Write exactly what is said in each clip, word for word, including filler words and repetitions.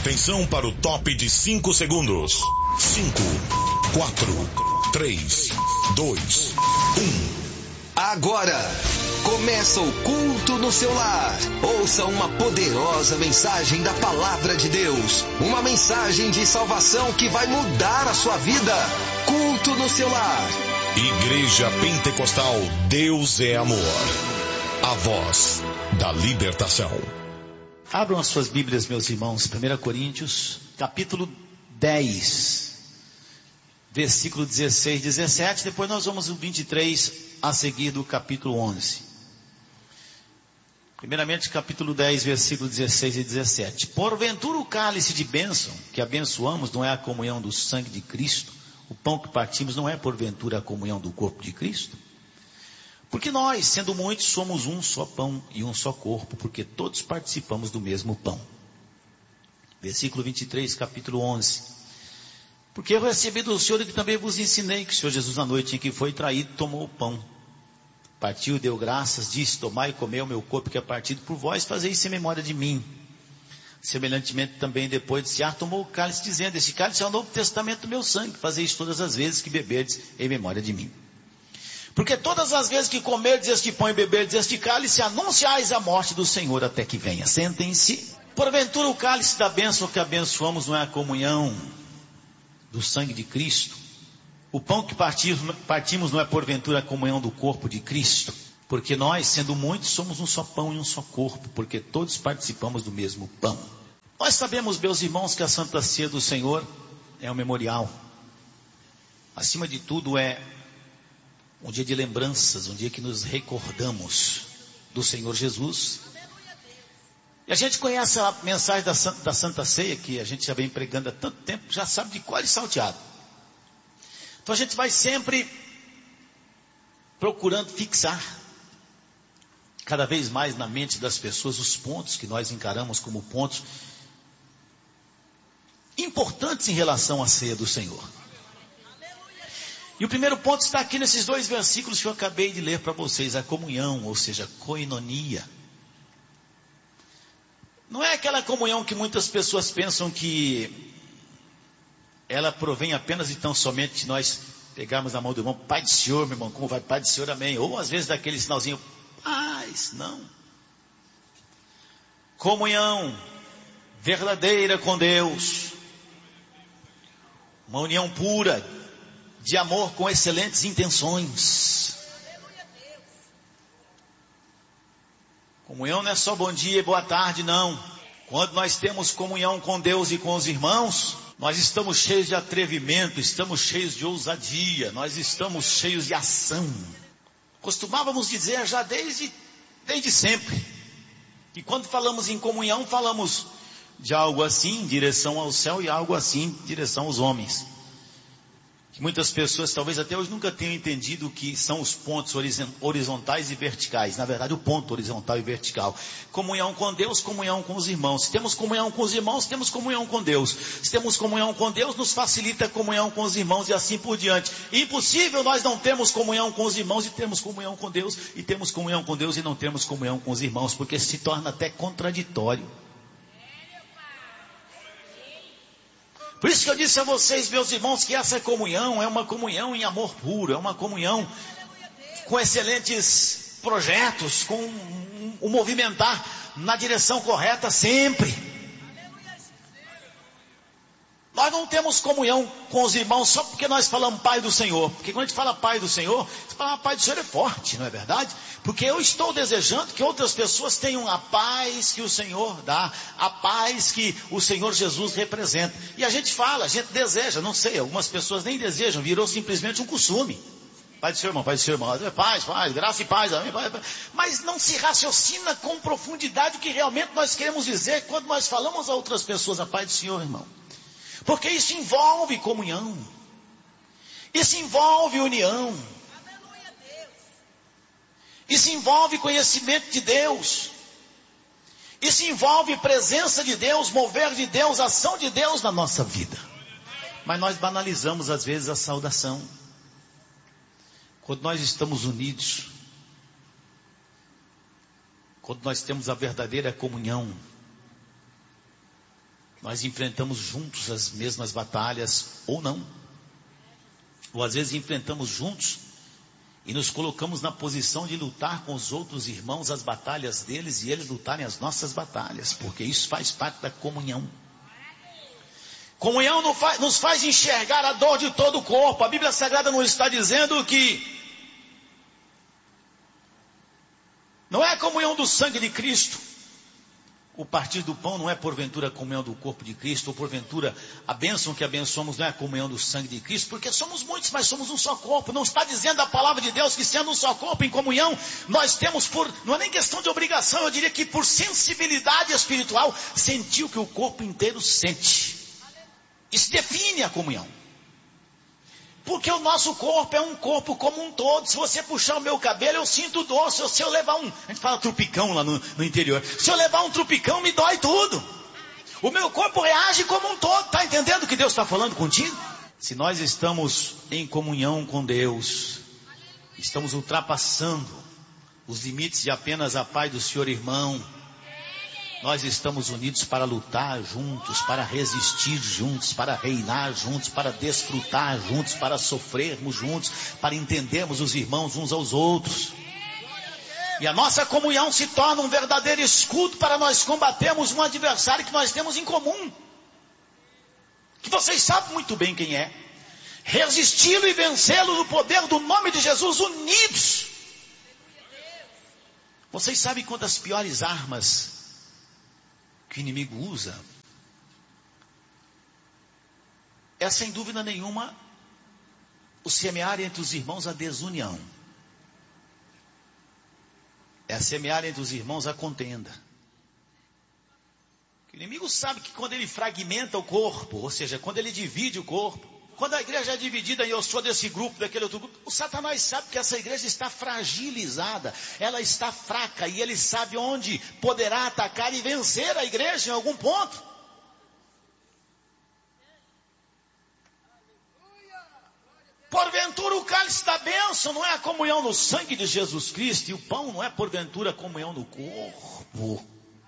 Atenção para o top de cinco segundos. cinco, quatro, três, dois, um. Agora, começa o culto no seu lar. Ouça uma poderosa mensagem da Palavra de Deus. Uma mensagem de salvação que vai mudar a sua vida. Culto no seu lar. Igreja Pentecostal Deus é Amor. A voz da libertação. Abram as suas Bíblias, meus irmãos. primeira Coríntios, capítulo dez, versículo dezesseis e dezessete. Depois nós vamos ao vinte e três, a seguir do capítulo onze. Primeiramente, capítulo dez, versículo dezesseis e dezessete. Porventura o cálice de bênção que abençoamos não é a comunhão do sangue de Cristo? O pão que partimos não é porventura a comunhão do corpo de Cristo? Porque nós, sendo muitos, somos um só pão e um só corpo, porque todos participamos do mesmo pão. Versículo vinte e três, capítulo onze. Porque eu recebi do Senhor e que também vos ensinei que o Senhor Jesus, na noite em que foi traído, tomou o pão. Partiu, deu graças, disse: tomai e comei o meu corpo que é partido por vós, fazei isso em memória de mim. Semelhantemente também depois de cear, tomou o cálice, dizendo: este cálice é o novo testamento do meu sangue, fazei isso todas as vezes que beberdes em memória de mim. Porque todas as vezes que comerdes este pão e beberdes este cálice, anunciais a morte do Senhor até que venha. Sentem-se. Porventura o cálice da bênção que abençoamos não é a comunhão do sangue de Cristo? O pão que partimos, partimos não é porventura a comunhão do corpo de Cristo? Porque nós, sendo muitos, somos um só pão e um só corpo, porque todos participamos do mesmo pão. Nós sabemos, meus irmãos, que a Santa Ceia do Senhor é um memorial. Acima de tudo é um dia de lembranças, um dia que nos recordamos do Senhor Jesus. E a gente conhece a mensagem da Santa, da Santa Ceia, que a gente já vem pregando há tanto tempo, já sabe de cor e salteado. Então a gente vai sempre procurando fixar cada vez mais na mente das pessoas os pontos que nós encaramos como pontos importantes em relação à ceia do Senhor. E o primeiro ponto está aqui nesses dois versículos que eu acabei de ler para vocês: a comunhão, ou seja, koinonia. Não é aquela comunhão que muitas pessoas pensam que ela provém apenas e tão somente de nós pegarmos na mão do irmão: Pai do Senhor, meu irmão, como vai? Pai do Senhor, amém. Ou às vezes daquele sinalzinho: paz. Não. Comunhão verdadeira com Deus, uma união pura, de amor com excelentes intenções. Comunhão não é só bom dia e boa tarde, não. Quando nós temos comunhão com Deus e com os irmãos, nós estamos cheios de atrevimento, estamos cheios de ousadia, nós estamos cheios de ação. Costumávamos dizer já desde, desde sempre, que quando falamos em comunhão, falamos de algo assim em direção ao céu e algo assim em direção aos homens. Que muitas pessoas talvez até hoje nunca tenham entendido o que são os pontos horizontais e verticais. Na verdade, o ponto horizontal e vertical. Comunhão com Deus, comunhão com os irmãos. Se temos comunhão com os irmãos, temos comunhão com Deus. Se temos comunhão com Deus, nos facilita a comunhão com os irmãos e assim por diante. Impossível nós não termos comunhão com os irmãos e termos comunhão com Deus, e temos comunhão com Deus e não termos comunhão com os irmãos, porque se torna até contraditório. Por isso que eu disse a vocês, meus irmãos, que essa comunhão é uma comunhão em amor puro, é uma comunhão com excelentes projetos, com o movimentar na direção correta sempre. Nós não temos comunhão com os irmãos só porque nós falamos Pai do Senhor. Porque quando a gente fala Pai do Senhor, você fala, ah, Pai do Senhor é forte, não é verdade? Porque eu estou desejando que outras pessoas tenham a paz que o Senhor dá, a paz que o Senhor Jesus representa. E a gente fala, a gente deseja, não sei, algumas pessoas nem desejam, virou simplesmente um costume. Pai do Senhor, irmão, Pai do Senhor, irmão, paz, paz, graça e paz, amém, paz, paz. Mas não se raciocina com profundidade o que realmente nós queremos dizer quando nós falamos a outras pessoas a paz do Senhor, irmão. Porque isso envolve comunhão. Isso envolve união. Isso envolve conhecimento de Deus. Isso envolve presença de Deus, mover de Deus, ação de Deus na nossa vida. Mas nós banalizamos às vezes a saudação. Quando nós estamos unidos, quando nós temos a verdadeira comunhão, Nós enfrentamos juntos as mesmas batalhas, ou não. Ou às vezes enfrentamos juntos e nos colocamos na posição de lutar com os outros irmãos as batalhas deles e eles lutarem as nossas batalhas, porque isso faz parte da comunhão. Comunhão nos faz enxergar a dor de todo o corpo. A Bíblia Sagrada não está dizendo que não é a comunhão do sangue de Cristo. O partir do pão não é porventura a comunhão do corpo de Cristo, ou porventura a bênção que abençoamos não é a comunhão do sangue de Cristo, porque somos muitos, mas somos um só corpo. Não está dizendo a palavra de Deus que sendo um só corpo em comunhão, nós temos por, não é nem questão de obrigação, eu diria que por sensibilidade espiritual, sentir o que o corpo inteiro sente. Isso define a comunhão. Porque o nosso corpo é um corpo como um todo. Se você puxar o meu cabelo, eu sinto dor. Se eu, se eu levar um... A gente fala trupicão lá no, no interior. Se eu levar um trupicão, me dói tudo. O meu corpo reage como um todo. Está entendendo o que Deus está falando contigo? Se nós estamos em comunhão com Deus, estamos ultrapassando os limites de apenas a paz do Senhor, irmão. Nós estamos unidos para lutar juntos, para resistir juntos, para reinar juntos, para desfrutar juntos, para sofrermos juntos, para entendermos os irmãos uns aos outros. E a nossa comunhão se torna um verdadeiro escudo para nós combatermos um adversário que nós temos em comum. Que vocês sabem muito bem quem é. Resisti-lo e vencê-lo no poder do nome de Jesus, unidos. Vocês sabem quantas piores armas que o inimigo usa? É sem dúvida nenhuma o semear entre os irmãos a desunião. É semear entre os irmãos a contenda. O inimigo sabe que quando ele fragmenta o corpo, ou seja, quando ele divide o corpo, quando a igreja é dividida e eu sou desse grupo, daquele outro grupo, o Satanás sabe que essa igreja está fragilizada, ela está fraca e ele sabe onde poderá atacar e vencer a igreja em algum ponto. Porventura o cálice da bênção não é a comunhão no sangue de Jesus Cristo, e o pão não é porventura a comunhão no corpo.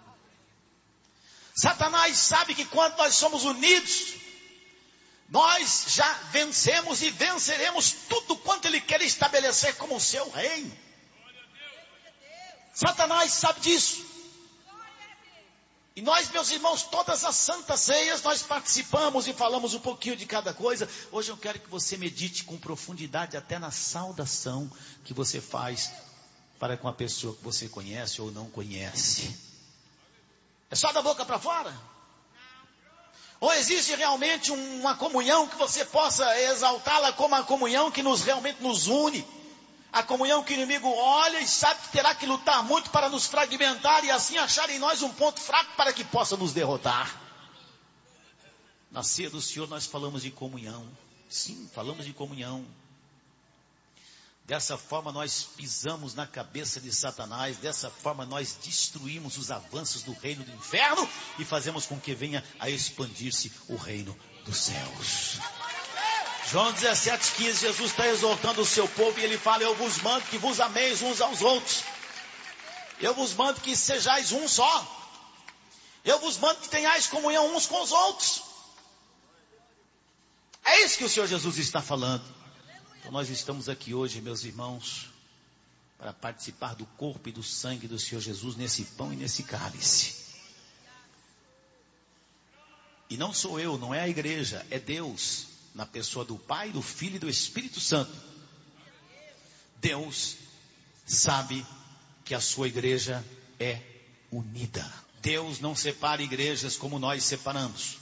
Satanás sabe que quando nós somos unidos, nós já vencemos e venceremos tudo quanto ele quer estabelecer como o seu reino. Satanás sabe disso. E nós, meus irmãos, todas as santas ceias, nós participamos e falamos um pouquinho de cada coisa. Hoje eu quero que você medite com profundidade até na saudação que você faz para com a pessoa que você conhece ou não conhece. É só da boca para fora? Ou existe realmente uma comunhão que você possa exaltá-la como a comunhão que nos realmente nos une? A comunhão que o inimigo olha e sabe que terá que lutar muito para nos fragmentar e assim achar em nós um ponto fraco para que possa nos derrotar. Na ceia do Senhor nós falamos de comunhão. Sim, falamos de comunhão. Dessa forma nós pisamos na cabeça de Satanás, dessa forma nós destruímos os avanços do reino do inferno e fazemos com que venha a expandir-se o reino dos céus. João dezessete, quinze, Jesus está exortando o seu povo e ele fala: eu vos mando que vos ameis uns aos outros. Eu vos mando que sejais um só. Eu vos mando que tenhais comunhão uns com os outros. É isso que o Senhor Jesus está falando. Então nós estamos aqui hoje, meus irmãos, para participar do corpo e do sangue do Senhor Jesus nesse pão e nesse cálice. E não sou eu, não é a igreja, é Deus, na pessoa do Pai, do Filho e do Espírito Santo. Deus sabe que a sua igreja é unida. Deus não separa igrejas como nós separamos.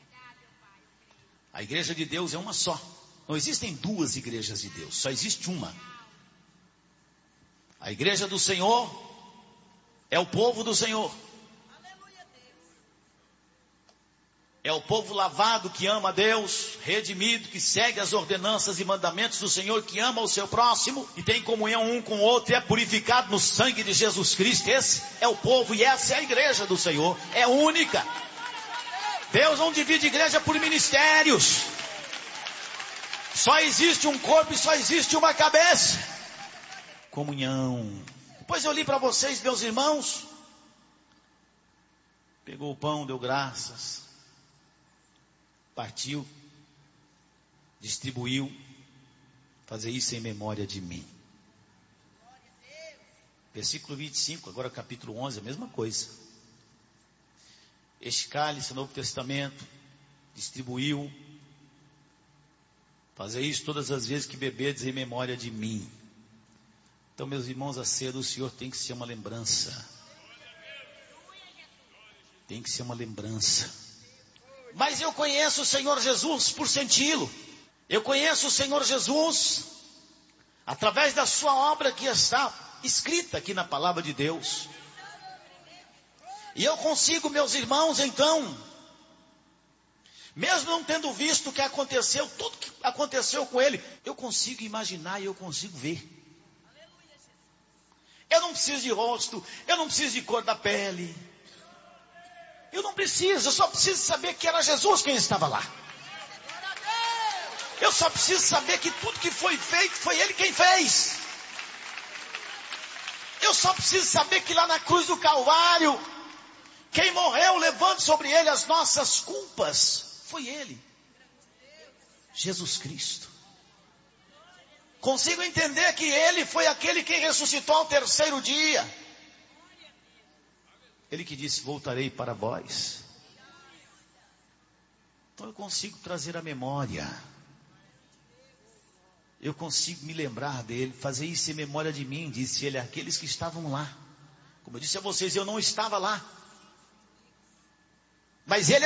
A igreja de Deus é uma só. Não existem duas igrejas de Deus, só existe uma. A igreja do Senhor é o povo do Senhor. É o povo lavado que ama a Deus, redimido, que segue as ordenanças e mandamentos do Senhor, que ama o seu próximo e tem comunhão um com o outro e é purificado no sangue de Jesus Cristo. Esse é o povo e essa é a igreja do Senhor, é única. Deus não divide igreja por ministérios. Só existe um corpo e só existe uma cabeça. Comunhão. Depois eu li para vocês, meus irmãos. Pegou o pão, deu graças. partiu, distribuiu, fazer isso em memória de mim. Versículo vinte e cinco, agora capítulo onze, a mesma coisa. Este cálice, Novo Testamento, distribuiu, fazer isso todas as vezes que beberdes em memória de mim. Então, meus irmãos, a ceia do Senhor tem que ser uma lembrança. Tem que ser uma lembrança. Mas eu conheço o Senhor Jesus por senti-lo. Eu conheço o Senhor Jesus através da sua obra que está escrita aqui na palavra de Deus. E eu consigo, meus irmãos, então, mesmo não tendo visto o que aconteceu, tudo que aconteceu com ele, eu consigo imaginar e eu consigo ver. Eu não preciso de rosto, eu não preciso de cor da pele. Eu não preciso, eu só preciso saber que era Jesus quem estava lá. Eu só preciso saber que tudo que foi feito, foi Ele quem fez. Eu só preciso saber que lá na cruz do Calvário, quem morreu levando sobre Ele as nossas culpas, foi Ele. Jesus Cristo. Consigo entender que Ele foi aquele que ressuscitou ao terceiro dia. Ele que disse, voltarei para vós. Então eu consigo trazer a memória. Eu consigo me lembrar dele, fazer isso em memória de mim, disse ele, aqueles que estavam lá. Como eu disse a vocês, eu não estava lá. Mas ele